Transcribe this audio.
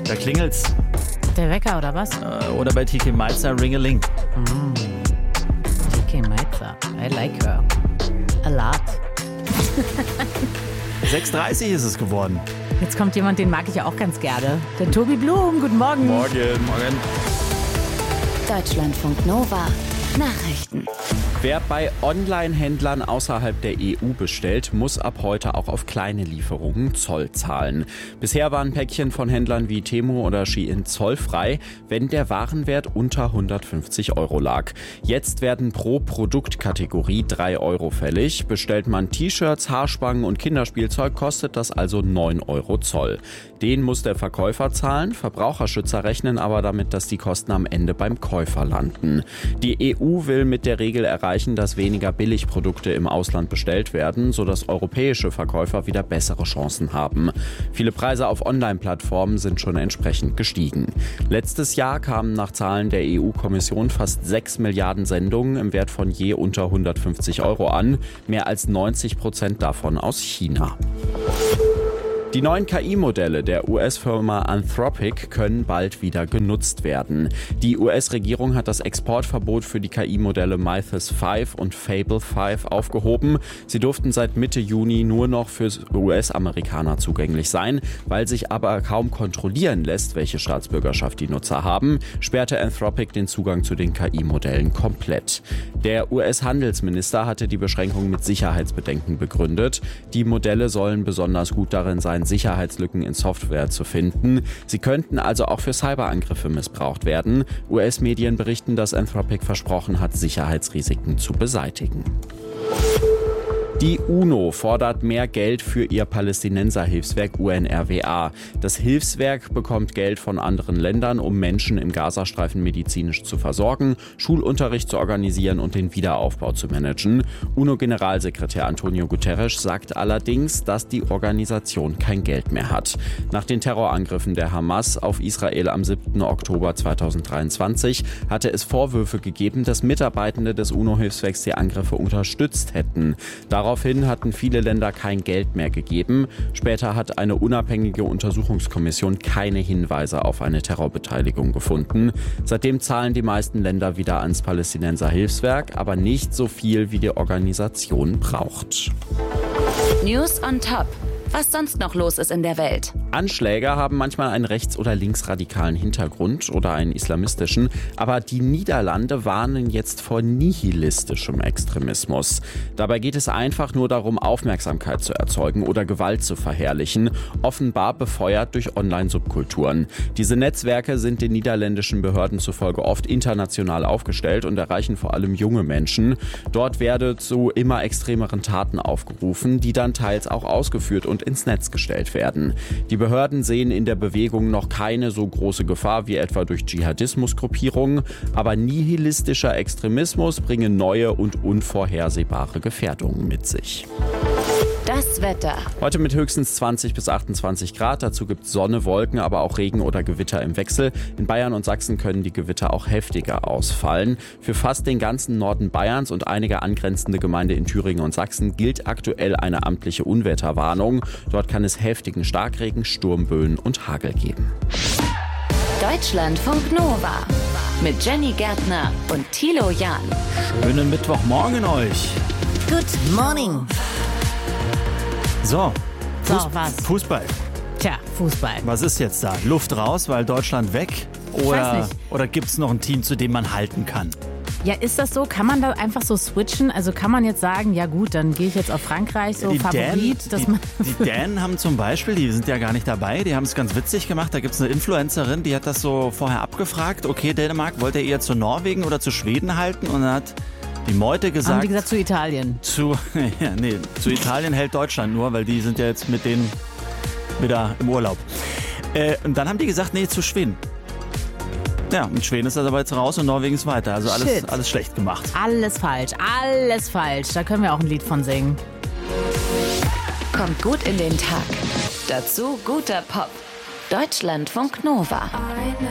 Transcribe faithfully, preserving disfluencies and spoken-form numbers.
Da klingelt's. Der Wecker oder was? Äh, oder bei T K Meizer Ringeling. Mm. T K Meizer. I like her. A lot. sechs Uhr dreißig ist es geworden. Jetzt kommt jemand, den mag ich ja auch ganz gerne. Der Tobi Blum. Guten Morgen. Morgen. Morgen. Deutschlandfunk Nova. Nachrichten. Wer bei Online-Händlern außerhalb der E U bestellt, muss ab heute auch auf kleine Lieferungen Zoll zahlen. Bisher waren Päckchen von Händlern wie Temu oder Shein zollfrei, wenn der Warenwert unter hundertfünfzig Euro lag. Jetzt werden pro Produktkategorie drei Euro fällig. Bestellt man T-Shirts, Haarspangen und Kinderspielzeug, kostet das also neun Euro Zoll. Den muss der Verkäufer zahlen. Verbraucherschützer rechnen aber damit, dass die Kosten am Ende beim Käufer landen. Die E U will mit der Regel erreichen, dass weniger Billigprodukte im Ausland bestellt werden, sodass europäische Verkäufer wieder bessere Chancen haben. Viele Preise auf Online-Plattformen sind schon entsprechend gestiegen. Letztes Jahr kamen nach Zahlen der E U-Kommission fast sechs Milliarden Sendungen im Wert von je unter hundertfünfzig Euro an, mehr als neunzig Prozent davon aus China. Die neuen K I-Modelle der U S-Firma Anthropic können bald wieder genutzt werden. Die U S-Regierung hat das Exportverbot für die K I-Modelle Mythos fünf und Fable fünf aufgehoben. Sie durften seit Mitte Juni nur noch für U S-Amerikaner zugänglich sein. Weil sich aber kaum kontrollieren lässt, welche Staatsbürgerschaft die Nutzer haben, sperrte Anthropic den Zugang zu den K I-Modellen komplett. Der U S-Handelsminister hatte die Beschränkung mit Sicherheitsbedenken begründet. Die Modelle sollen besonders gut darin sein, Sicherheitslücken in Software zu finden. Sie könnten also auch für Cyberangriffe missbraucht werden. U S-Medien berichten, dass Anthropic versprochen hat, Sicherheitsrisiken zu beseitigen. Die UNO fordert mehr Geld für ihr Palästinenser-Hilfswerk U N R W A. Das Hilfswerk bekommt Geld von anderen Ländern, um Menschen im Gazastreifen medizinisch zu versorgen, Schulunterricht zu organisieren und den Wiederaufbau zu managen. UNO-Generalsekretär Antonio Guterres sagt allerdings, dass die Organisation kein Geld mehr hat. Nach den Terrorangriffen der Hamas auf Israel am siebten Oktober zweitausenddreiundzwanzig hatte es Vorwürfe gegeben, dass Mitarbeitende des UNO-Hilfswerks die Angriffe unterstützt hätten. Daraufhin hatten viele Länder kein Geld mehr gegeben. Später hat eine unabhängige Untersuchungskommission keine Hinweise auf eine Terrorbeteiligung gefunden. Seitdem zahlen die meisten Länder wieder ans Palästinenser Hilfswerk, aber nicht so viel, wie die Organisation braucht. News on Top. Was sonst noch los ist in der Welt. Anschläge haben manchmal einen rechts- oder linksradikalen Hintergrund oder einen islamistischen, aber die Niederlande warnen jetzt vor nihilistischem Extremismus. Dabei geht es einfach nur darum, Aufmerksamkeit zu erzeugen oder Gewalt zu verherrlichen, offenbar befeuert durch Online-Subkulturen. Diese Netzwerke sind den niederländischen Behörden zufolge oft international aufgestellt und erreichen vor allem junge Menschen. Dort werde zu immer extremeren Taten aufgerufen, die dann teils auch ausgeführt und ins Netz gestellt werden. Die Behörden sehen in der Bewegung noch keine so große Gefahr wie etwa durch Dschihadismusgruppierungen, aber nihilistischer Extremismus bringe neue und unvorhersehbare Gefährdungen mit sich. Das Wetter. Heute mit höchstens zwanzig bis achtundzwanzig Grad. Dazu gibt es Sonne, Wolken, aber auch Regen oder Gewitter im Wechsel. In Bayern und Sachsen können die Gewitter auch heftiger ausfallen. Für fast den ganzen Norden Bayerns und einige angrenzende Gemeinden in Thüringen und Sachsen gilt aktuell eine amtliche Unwetterwarnung. Dort kann es heftigen Starkregen, Sturmböen und Hagel geben. Deutschlandfunk Nova mit Jenny Gärtner und Thilo Jahn. Schönen Mittwochmorgen euch. Good morning. So, So, Fuß- was? Fußball. Tja, Fußball. Was ist jetzt da? Luft raus, weil Deutschland weg? Oder, nicht. oder gibt es noch ein Team, zu dem man halten kann? Ja, ist das so? Kann man da einfach so switchen? Also kann man jetzt sagen, ja gut, dann gehe ich jetzt auf Frankreich, so die Favorit, dass die, man... die Dänen haben zum Beispiel, die sind ja gar nicht dabei, die haben es ganz witzig gemacht. Da gibt es eine Influencerin, die hat das so vorher abgefragt. Okay, Dänemark, wollt ihr eher zu Norwegen oder zu Schweden halten? Und dann hat die Meute gesagt... Haben die gesagt zu Italien? Zu, ja, nee, zu Italien hält Deutschland nur, weil die sind ja jetzt mit denen wieder im Urlaub. Äh, und dann haben die gesagt, nee, zu Schweden. Ja, und Schweden ist das aber jetzt raus und Norwegen ist weiter. Also alles, Shit. alles schlecht gemacht. Alles falsch, alles falsch. Da können wir auch ein Lied von singen. Kommt gut in den Tag. Dazu guter Pop. Deutschlandfunk Nova.